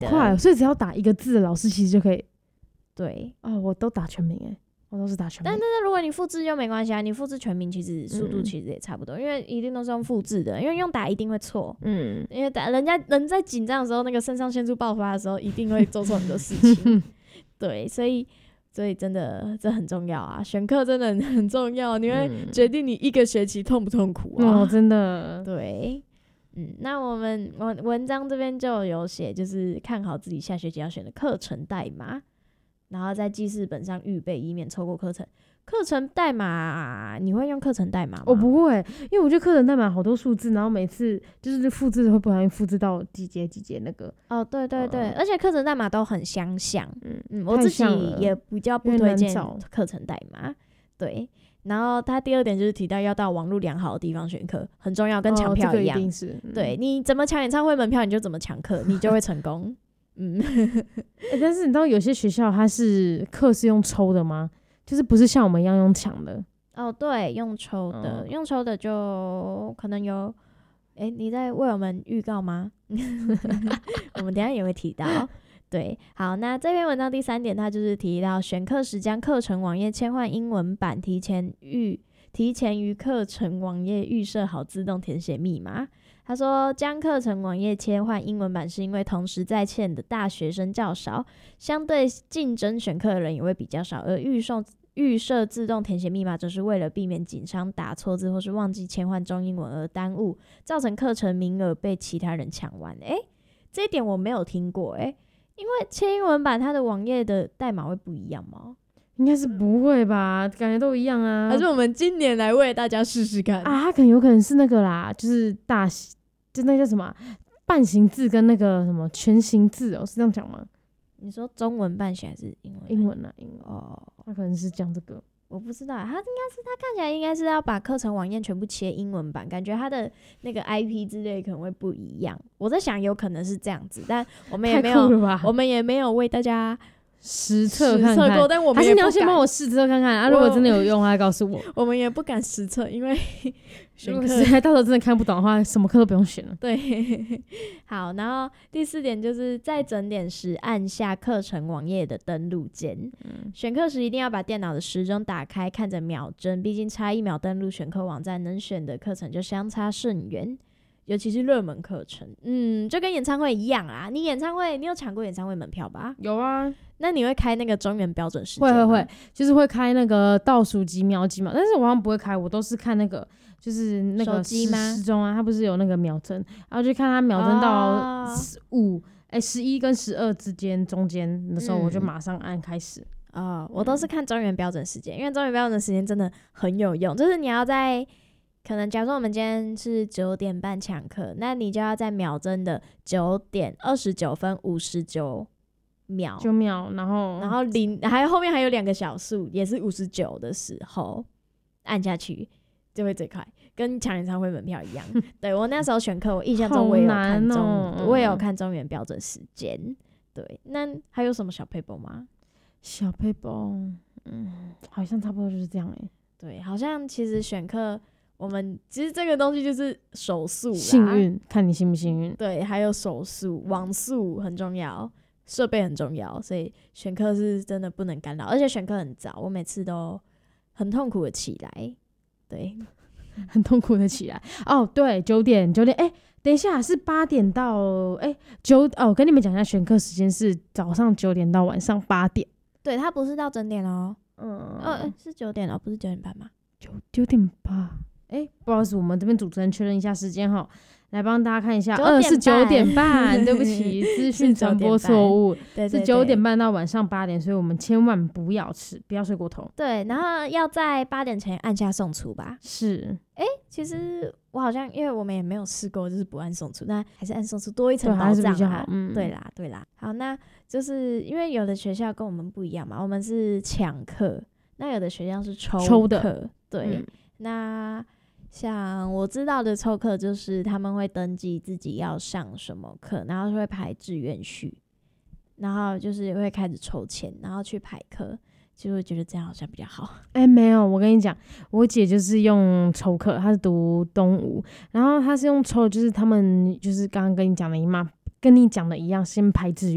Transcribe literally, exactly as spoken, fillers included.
快，所以只要打一个字，老师其实就可以。 对， 哦，我都打全名哎、欸，我都是打全名。 但但是如果你复制就没关系啊，你复制全名其实速度其实也差不多，嗯、因为一定都是用复制的，因为用打一定会错。嗯，因为打人家人在紧张的时候，那个肾上腺素爆发的时候，一定会做错很多事情。对，所以所以真的这很重要啊，选课真的很很重要，你会决定你一个学期痛不痛苦啊？ 哦，真的。 对。嗯，那我们文文章这边就有写，就是看好自己下学期要选的课程代码，然后在记事本上预备，以免错过课程。课程代码，你会用课程代码吗？ 我不会，因为我觉得课程代码好多数字，然后每次就是复制会不小心复制到几节几节那个。 哦，对对对，嗯、而且课程代码都很相像。嗯嗯，我自己也比较不推荐课程代码。对。然后他第二点就是提到要到网络良好的地方选课，很重要，跟抢票一样。 哦，这个一定是。嗯、 对，你怎么抢演唱会门票，你就怎么抢课，你就会成功。嗯、 欸，但是你知道有些学校它是课是用抽的吗？就是不是像我们一样用抢的？ 哦，对，用抽的，嗯、用抽的就可能有。哎、欸，你在为我们预告吗？我们等一下也会提到。对，好，那这篇文章第三点，它就是提到选课时将课程网页切换英文版，提前预提前于课程网页预设好自动填写密码。他说，将课程网页切换英文版是因为同时在线的大学生较少，相对竞争选课的人也会比较少，而预设预设自动填写密码，则是为了避免紧张打错字或是忘记切换中英文而耽误，造成课程名额被其他人抢完。哎，这一点我没有听过，哎。因为切英文版它的网页的代码会不一样吗？ 应该是不会吧，感觉都一样啊。 还是我们今年来为大家试试看啊？它可能有可能是那个啦，就是大就那叫什么半形字跟那个什么全形字哦，是这样讲吗？ 你说中文半形还是英文？ 英文啊，英文哦， 它可能是讲这个。 我不知道，他应该是他看起来应该是要把课程网页全部切英文版，感觉他的那个 I P 之类可能会不一样。我在想有可能是这样子，但我们也没有，我们也没有为大家实测看看过，但我们也还是你要先帮我试测看看啊？如果真的有用，他告诉我。 我们也不敢实测，因为选课到时候真的看不懂的话，什么课都不用选了。 对，好，然后第四点就是在整点时按下课程网页的登录键。嗯、选课时一定要把电脑的时钟打开，看着秒针，毕竟差一秒登录选课网站，能选的课程就相差甚远。尤其是热门课程，嗯，就跟演唱会一样啊。你演唱会，你有抢过演唱会门票吧？ 有啊。 那你会开那个中原标准时间吗？ 会会会，就是会开那个倒数几秒几秒，但是我好像不会开，我都是看那个就是那个时时钟啊，它不是有那个秒针，然后就看它秒针到五哎十一跟十二之间中间的时候，我就马上按开始。 啊、嗯哦，我都是看中原标准时间，因为中原标准时间真的很有用，就是你要在。可能假如说我们今天是九点半抢课，那你就要在秒针的九点二十九分五十九秒， 九秒，然后然后零还有后面还有两个小数，也是五十九的时候按下去就会最快，跟抢演唱会门票一样。对，我那时候选课，我印象中我也有看中， 哦、 我也有看中原标准时间。对，那还有什么小撇步吗？ 小撇步，嗯，好像差不多就是这样哎、欸。 对，好像其实选课。我们其实这个东西就是手速啦， 幸运，看你幸不幸运。 对，还有手速、网速很重要，设备很重要，所以选课是真的不能干扰，而且选课很早，我每次都很痛苦的起来，对， 很痛苦的起来。哦，对，九点，九点，哎、欸，等一下，是八点到，哎、欸，九哦，我跟你们讲一下，选课时间是早上九点到晚上八点。 对，它不是到整点哦，嗯，呃，是九点哦，不是九点半吗？ 九九点八。哎、欸，不好意思，我们这边主持人确认一下时间哈，来帮大家看一下，呃，是九点半，对不起，资讯传播错误， 对对对， 是九点半到晚上八点，所以我们千万不要吃，不要睡过头。 对，然后要在八点前按下送出吧。 是， 哎、欸，其实我好像因为我们也没有试过，就是不按送出，但还是按送出多一层保障啊。 嗯， 对啦，对啦。好，那就是因为有的学校跟我们不一样嘛，我们是抢课，那有的学校是抽抽的， 对，嗯、那。像我知道的抽课就是他们会登记自己要上什么课，然后会排志愿序，然后就是会开始抽签，然后去排课，就会觉得这样好像比较好。 哎、欸，没有，我跟你讲，我姐就是用抽课，她是读东吴，然后她是用抽，就是他们就是刚刚跟你讲的一样，跟你讲的一样，先排志愿。